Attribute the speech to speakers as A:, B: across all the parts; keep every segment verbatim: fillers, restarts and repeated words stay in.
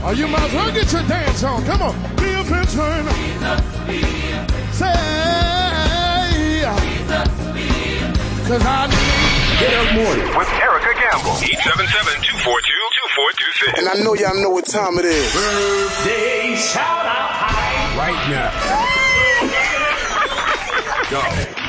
A: Oh, you might as well get your dance on. Come on. Be a patron. Say, cause I need.
B: Get up morning
C: with Erica Gamble. eight seven seven, two four two, two four two six.
B: And I know y'all know what time it is.
D: Birthday shout out time.
B: Right now. Go.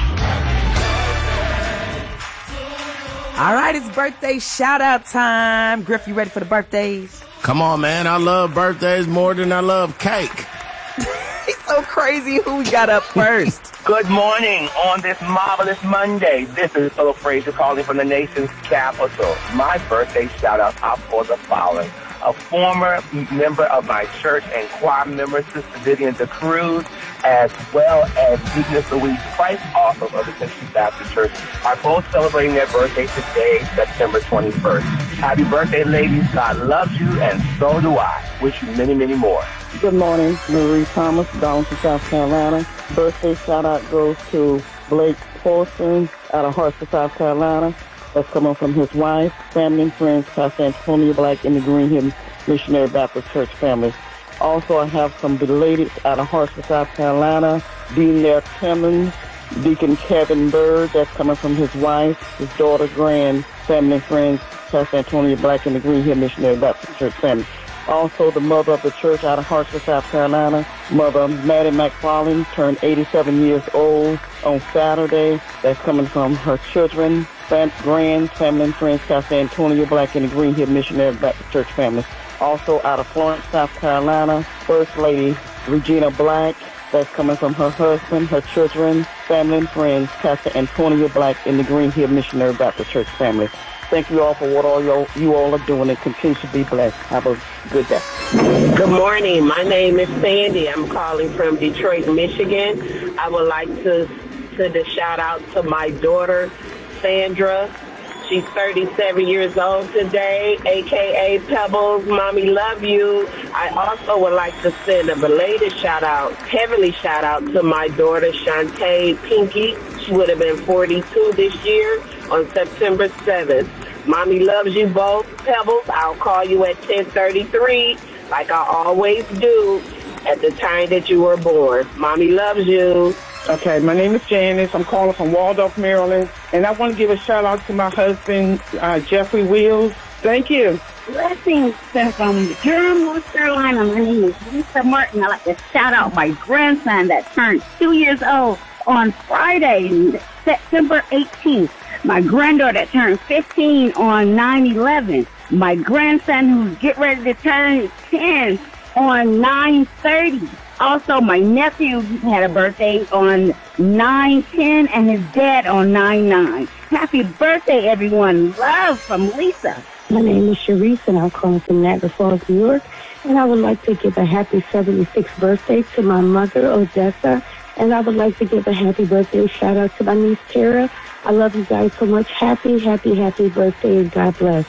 E: All right, it's birthday shout out time. Griff, you ready for the birthdays?
F: Come on, man. I love birthdays more than I love cake.
E: He's so crazy. Who we got up first?
G: Good morning on this marvelous Monday. This is Philip Frazier calling from the nation's capital. My birthday shout-out are for the following. A former member of my church and choir member, Sister Vivian DeCruz, as well as Deaconess Louise Price, also of the Tennessee Baptist Church, are both celebrating their birthday today, September twenty-first. Happy birthday, ladies. God loves you, and so do I. Wish you many, many more.
H: Good morning, Marie Thomas, Darlington, South Carolina. Birthday shout-out goes to Blake Paulson out of Hartford, South Carolina. That's coming from his wife, family and friends, Pastor Antonio Black in the Green Hill Missionary Baptist Church family. Also, I have some belated out of Hartford, South Carolina. Dean Lair Timmons, Deacon Kevin Bird, that's coming from his wife, his daughter, grand, family and friends, Pastor Antonio Black in the Green Hill Missionary Baptist Church family. Also, the mother of the church out of Hartford, South Carolina, Mother Maddie McFarland, turned eighty-seven years old on Saturday. That's coming from her children, grand, family and friends, Pastor Antonio Black in the Green Hill Missionary Baptist Church family. Also, out of Florence, South Carolina, First Lady Regina Black. That's coming from her husband, her children, family and friends, Pastor Antonio Black in the Green Hill Missionary Baptist Church family. Thank you all for what all you, you all are doing, and continue to be blessed. Have a good day.
I: Good morning. My name is Sandy. I'm calling from Detroit, Michigan. I would like to send a shout out to my daughter, Sandra. She's thirty-seven years old today, a k a. Pebbles. Mommy, love you. I also would like to send a belated shout out, heavenly shout out to my daughter, Shantae Pinky. She would have been forty-two this year on September seventh. Mommy loves you both. Pebbles, I'll call you at ten thirty-three, like I always do, at the time that you were born. Mommy loves you.
H: Okay, my name is Janice. I'm calling from Waldorf, Maryland, and I want to give a shout-out to my husband, uh, Jeffrey Wills. Thank you.
J: Blessings from Durham, North Carolina. My name is Lisa Martin. I'd like to shout out my grandson that turned two years old on Friday, September eighteenth. My granddaughter that turned fifteen on nine eleven. My grandson who's getting ready to turn ten on nine thirty. Also, my nephew had a birthday on nine ten and his dad on nine nine. Happy birthday, everyone. Love from Lisa.
K: My name is Sharice, and I'm calling from Niagara Falls, New York. And I would like to give a happy seventy-sixth birthday to my mother, Odessa. And I would like to give a happy birthday shout out to my niece, Tara. I love you guys so much. Happy, happy, happy birthday, and God bless.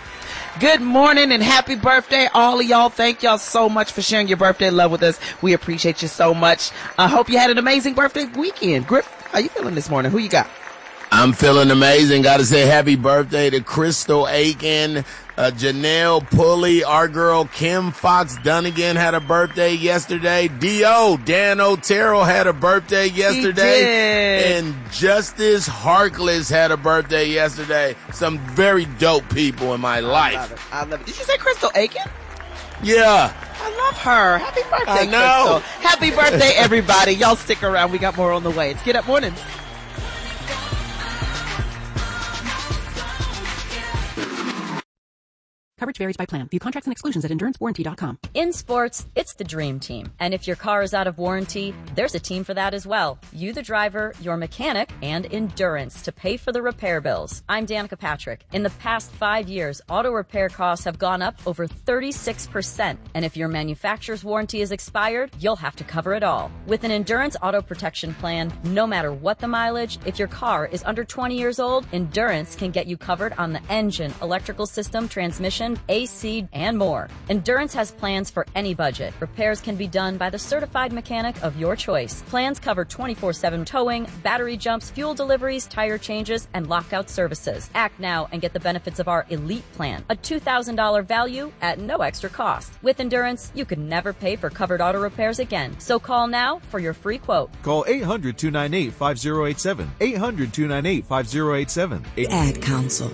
E: Good morning and happy birthday, all of y'all. Thank y'all so much for sharing your birthday love with us. We appreciate you so much. I hope you had an amazing birthday weekend. Griff, how you feeling this morning? Who you got?
F: I'm feeling amazing. Got to say happy birthday to Crystal Aiken, uh, Janelle Pulley, our girl Kim Fox Dunnigan had a birthday yesterday. D O Dan Otero had a birthday yesterday. And Justice Harkless had a birthday yesterday. Some very dope people in my life.
E: I love it. I love it. Did you say Crystal Aiken?
F: Yeah.
E: I love her. Happy birthday,
F: I know.
E: Crystal. Happy birthday, everybody. Y'all stick around. We got more on the way. It's Get Up Mornings.
L: Coverage varies by plan. View contracts and exclusions at endurance warranty dot com.
M: In sports, it's the dream team. And if your car is out of warranty, there's a team for that as well. You, the driver, your mechanic, and Endurance to pay for the repair bills. I'm Danica Patrick. In the past five years, auto repair costs have gone up over thirty-six percent. And if your manufacturer's warranty is expired, you'll have to cover it all. With an Endurance auto protection plan, no matter what the mileage, if your car is under twenty years old, Endurance can get you covered on the engine, electrical system, transmission, fan, A C, and more. Endurance has plans for any budget. Repairs can be done by the certified mechanic of your choice. Plans cover twenty-four seven towing, battery jumps, fuel deliveries, tire changes, and lockout services. Act now and get the benefits of our Elite Plan, a two thousand dollars value at no extra cost. With Endurance, you could never pay for covered auto repairs again. So call now for your free quote.
N: Call eight hundred, two nine eight, five oh eight seven. eight hundred, two nine eight, five oh eight seven.
O: Ad Council.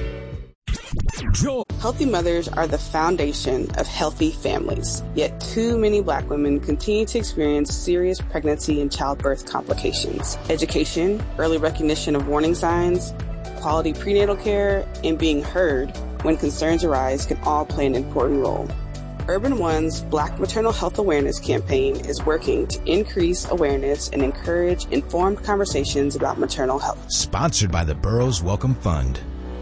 O: Healthy mothers are the foundation of healthy families. Yet too many Black women continue to experience serious pregnancy and childbirth complications. Education, early recognition of warning signs, quality prenatal care, and being heard when concerns arise can all play an important role. Urban One's Black Maternal Health Awareness campaign is working to increase awareness and encourage informed conversations about maternal health.
P: Sponsored by the Burroughs Welcome Fund.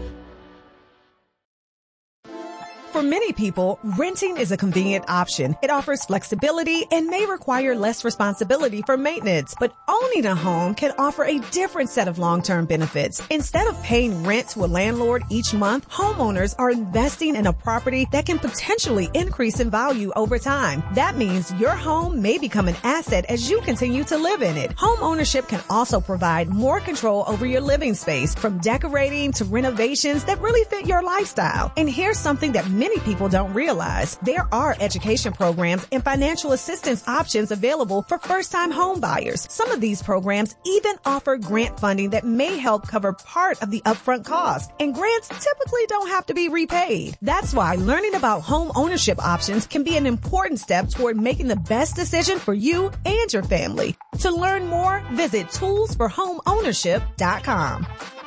Q: For many people, renting is a convenient option. It offers flexibility and may require less responsibility for maintenance. But owning a home can offer a different set of long-term benefits. Instead of paying rent to a landlord each month, homeowners are investing in a property that can potentially increase in value over time. That means your home may become an asset as you continue to live in it. Home ownership can also provide more control over your living space, from decorating to renovations that really fit your lifestyle. And here's something that many people don't realize. There are education programs and financial assistance options available for first-time home buyers. Some of these programs even offer grant funding that may help cover part of the upfront cost. And grants typically don't have to be repaid. That's why learning about home ownership options can be an important step toward making the best decision for you and your family. To learn more, visit tools for home ownership dot com.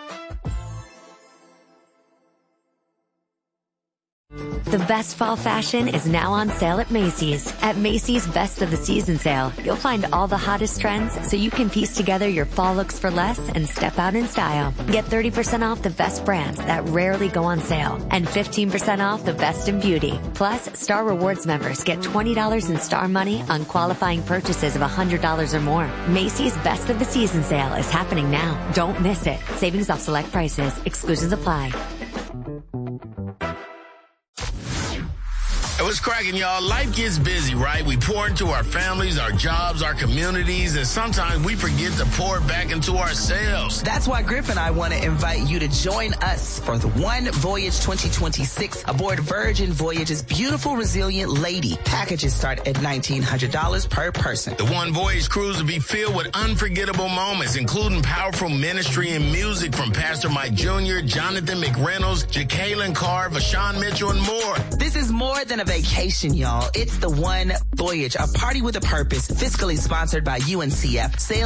R: The best fall fashion is now on sale at Macy's. At Macy's Best of the Season sale, you'll find all the hottest trends so you can piece together your fall looks for less and step out in style. Get thirty percent off the best brands that rarely go on sale and fifteen percent off the best in beauty. Plus, Star Rewards members get twenty dollars in Star Money on qualifying purchases of one hundred dollars or more. Macy's Best of the Season sale is happening now. Don't miss it. Savings off select prices. Exclusions apply.
F: Hey, what's cracking, y'all? Life gets busy, right? We pour into our families, our jobs, our communities, and sometimes we forget to pour back into ourselves.
E: That's why Griff and I want to invite you to join us for the One Voyage twenty twenty-six aboard Virgin Voyage's beautiful, resilient lady. Packages start at nineteen hundred dollars per person.
F: The One Voyage cruise will be filled with unforgettable moments, including powerful ministry and music from Pastor Mike Junior, Jonathan McReynolds, Jacqueline Carr, Vashawn Mitchell, and more.
E: This is more than a vacation, y'all. It's the One Voyage, a party with a purpose, fiscally sponsored by U N C F. Sail